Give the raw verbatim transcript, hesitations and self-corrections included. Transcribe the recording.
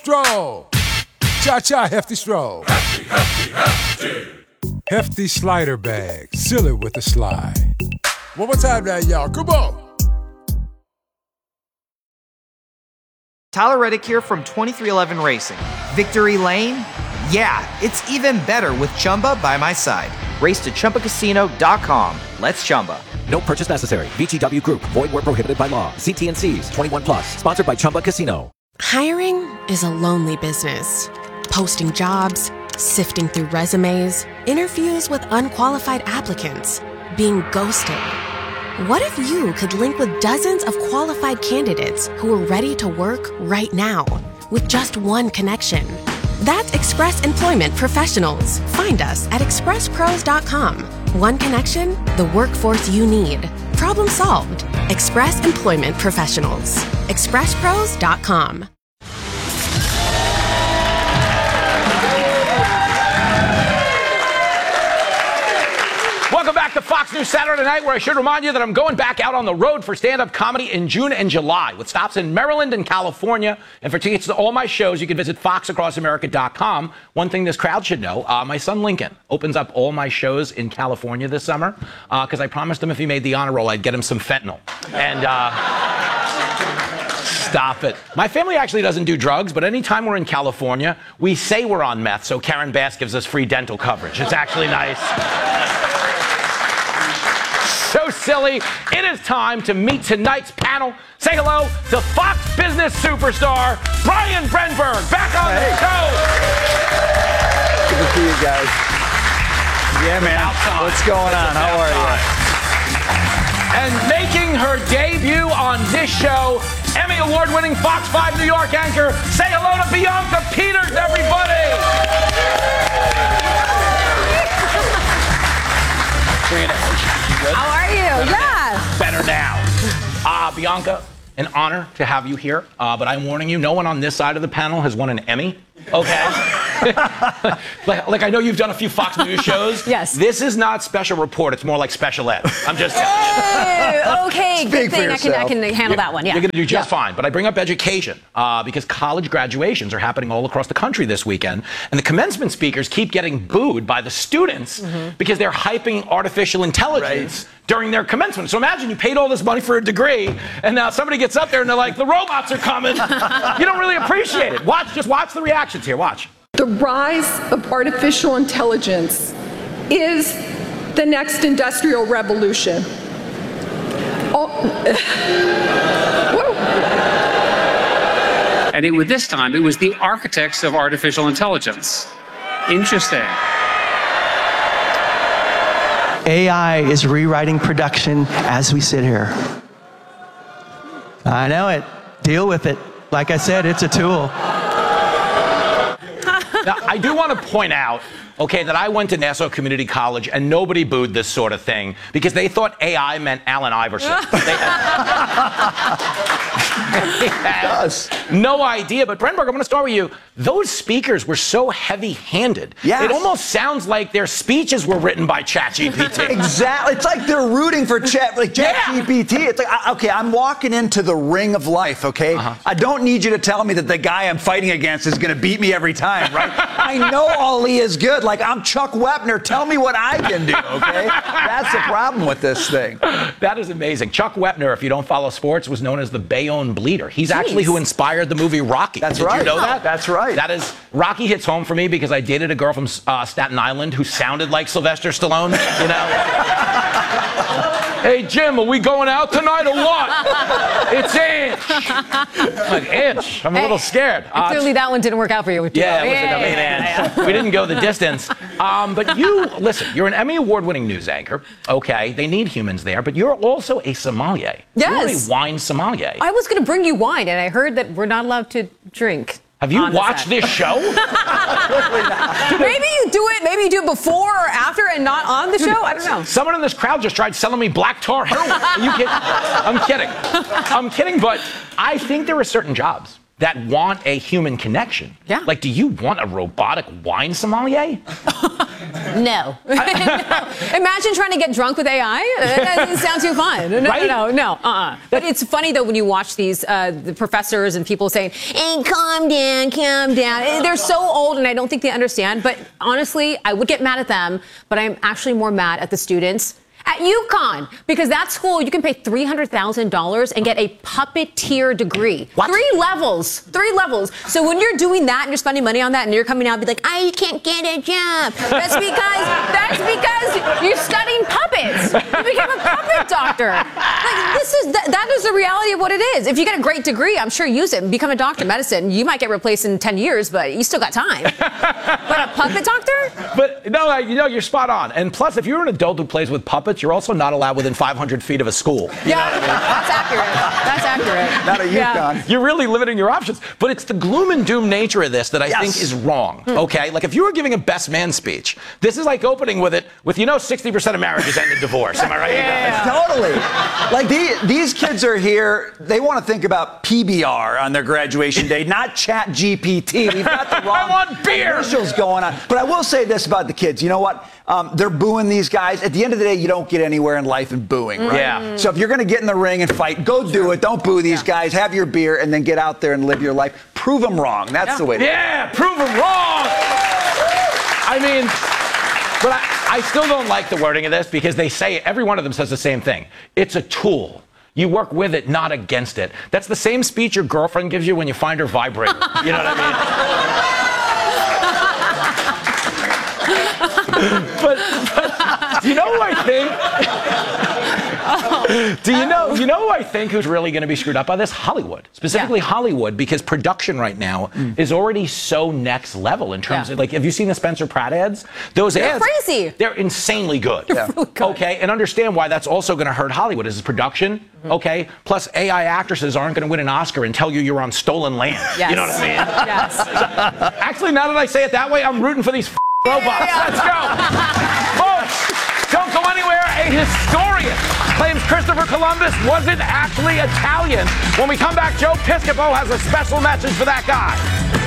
Stroll. Cha-cha, hefty stroll. Hefty, hefty, hefty. Hefty slider bag. Seal it with a slide. One more time now, y'all. Come on. Tyler Reddick here from twenty-three eleven Racing. Victory Lane? Yeah, it's even better with Chumba by my side. Race to Chumba Casino dot com. Let's Chumba. No purchase necessary. V G W Group. Void where prohibited by law. See T N Cs. twenty-one plus. Sponsored by Chumba Casino. Hiring is a lonely business. Posting jobs, sifting through resumes, interviews with unqualified applicants, being ghosted. What if you could link with dozens of qualified candidates who are ready to work right now with just one connection? That's Express Employment Professionals. Find us at express pros dot com. One connection, the workforce you need. Problem solved. Express Employment Professionals. express pros dot com. Welcome back to Fox News Saturday Night, where I should remind you that I'm going back out on the road for stand-up comedy in June and July, with stops in Maryland and California. And for tickets to all my shows, you can visit fox across america dot com. One thing this crowd should know, uh, my son Lincoln opens up all my shows in California this summer, because uh, I promised him if he made the honor roll, I'd get him some fentanyl. And, uh... Stop it. My family actually doesn't do drugs, but anytime we're in California, we say we're on meth, so Karen Bass gives us free dental coverage. It's actually nice. So silly. It is time to meet tonight's panel. Say hello to Fox Business superstar Brian Brenberg, back on hey. the show. Good to see you guys. Yeah, man. Outside. What's going on? How are you? And making her debut on this show, Emmy Award-winning Fox five New York anchor. Say hello to Bianca Peters, everybody. How are you? Yeah. Better now. Uh, Bianca, an honor to have you here. Uh, but I'm warning you, no one on this side of the panel has won an Emmy. Okay. like, like I know you've done a few Fox News shows. Yes. This is not special report. It's more like special ed. I'm just. Hey, okay. Speak good thing for I can, I can handle you're, that one. Yeah. You're going to do just yeah. fine. But I bring up education uh, because college graduations are happening all across the country this weekend, and the commencement speakers keep getting booed by the students mm-hmm. because they're hyping artificial intelligence. Right. During their commencement. So imagine you paid all this money for a degree, and now somebody gets up there and they're like, the robots are coming. You don't really appreciate it. Watch, just watch the reactions here. Watch. The rise of artificial intelligence is the next industrial revolution. Oh. And it, this time, it was the architects of artificial intelligence. Interesting. A I is rewriting production as we sit here. I know it. Deal with it. Like I said, it's a tool. Now, I do want to point out, okay, that I went to Nassau Community College and nobody booed this sort of thing because they thought A I meant Allen Iverson. They had, they had no idea. But Brenberg, I'm going to start with you. Those speakers were so heavy-handed. Yes. It almost sounds like their speeches were written by ChatGPT. Exactly. It's like they're rooting for Chat, like ChatGPT. Yeah. It's like, okay, I'm walking into the ring of life, okay? Uh-huh. I don't need you to tell me that the guy I'm fighting against is going to beat me every time, right? I know Ali is good. Like, I'm Chuck Wepner. Tell me what I can do, okay? That's the problem with this thing. That is amazing. Chuck Wepner, if you don't follow sports, was known as the Bayonne Bleeder. He's Jeez. actually who inspired the movie Rocky. That's Did right. you know that? That's right. That is, Rocky hits home for me because I dated a girl from uh, Staten Island who sounded like Sylvester Stallone, you know? Hey, Jim, are we going out tonight or what? It's Inch. I'm like, Inch? I'm a little scared. Uh, clearly that one didn't work out for you. Yeah, listen, I mean, yeah, yeah. we didn't go the distance. Um, but you, listen, you're an Emmy Award-winning news anchor. Okay, they need humans there, but you're also a sommelier. Yes. You're a wine sommelier. I was going to bring you wine, and I heard that we're not allowed to drink. Have you watched this show? Maybe you do it, maybe you do it before or after and not on the Dude, show? I don't know. Someone in this crowd just tried selling me black tar heroin. Are you kidding? I'm kidding. I'm kidding, but I think there are certain jobs that want a human connection. Yeah. Like, do you want a robotic wine sommelier? No. Imagine trying to get drunk with A I. That doesn't sound too fun. No, Right? no, no, no. Uh-uh. But it's funny, though, when you watch these uh, the professors and people saying, hey, calm down, calm down. They're so old, and I don't think they understand. But honestly, I would get mad at them, but I'm actually more mad at the students at UConn, because that school, you can pay three hundred thousand dollars and get a puppeteer degree. What? Three levels. Three levels. So when you're doing that and you're spending money on that and you're coming out and be like, I can't get a job. That's because, that's because you're studying puppets. You became a puppet doctor. Like, this is, that, that is the reality of what it is. If you get a great degree, I'm sure use it and become a doctor of medicine. You might get replaced in ten years, but you still got time. But a puppet doctor? But no, like, you know, you're spot on. And plus, if you're an adult who plays with puppets, you're also not allowed within five hundred feet of a school. You yeah, know what I mean? That's accurate. That's accurate. Not a UConn. Yeah. You're really limiting your options. But it's the gloom and doom nature of this that I Yes. think is wrong. Okay? Like, if you were giving a best man speech, this is like opening with it with, you know, sixty percent of marriages end in divorce. Am I right, Yeah. you guys? Totally. Like the, these kids are here. They want to think about P B R on their graduation day, not Chat G P T. We've got the wrong I want beer. initials going on. But I will say this about the kids. You know what? Um, they're booing these guys. At the end of the day, you don't get anywhere in life in booing, right? Yeah. So if you're going to get in the ring and fight, go do it. Don't boo these guys. Have your beer and then get out there and live your life. Prove them wrong. That's Yeah. the way to Yeah, prove them wrong. I mean, but I, I still don't like the wording of this because they say, every one of them says the same thing. It's a tool. You work with it, not against it. That's the same speech your girlfriend gives you when you find her vibrator. You know what I mean? but, but do you know who I think? do you know? You know who I think who's really going to be screwed up by this? Hollywood, specifically Yeah. Hollywood, because production right now mm. is already so next level in terms Yeah. of, like, have you seen the Spencer Pratt ads? Those They're ads, crazy. They're insanely good. They're really good. Okay, and understand why that's also going to hurt Hollywood is production. Mm-hmm. Okay, plus A I actresses aren't going to win an Oscar and tell you you're on stolen land. Yes. You know what I mean? Yes. Actually, now that I say it that way, I'm rooting for these f- robots. Yeah. Let's go. Folks, don't go anywhere. A historian claims Christopher Columbus wasn't actually Italian. When we come back, Joe Piscopo has a special message for that guy.